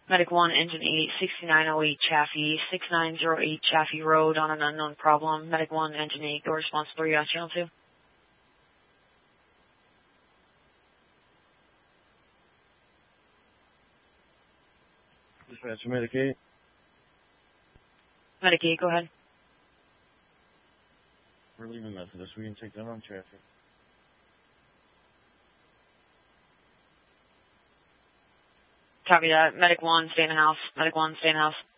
Medic 1, Engine 8, 6908 Chaffee, 6908 Chaffee Road on an unknown problem. Medic 1, Engine 8, go responsible, you on channel 2. Dispatcher, Medic 8. Medic 8, go ahead. We're leaving Methodist. We can take them on traffic. Copy that. Medic 1, stay in the house. Medic 1, stay in the house.